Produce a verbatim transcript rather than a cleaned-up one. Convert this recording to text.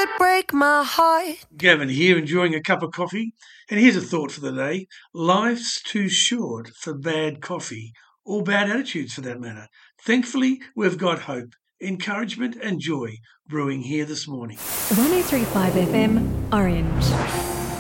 could break my heart. Gavin here, enjoying a cup of coffee. And here's a thought for the day. Life's too short for bad coffee, or bad attitudes for that matter. Thankfully, we've got hope, encouragement and joy brewing here this morning. one oh three point five F M, Orange.